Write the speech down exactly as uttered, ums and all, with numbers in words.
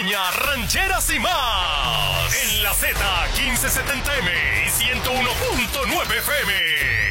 Doña Rancheras y más. En la Z quince setenta M y ciento uno punto nueve F M.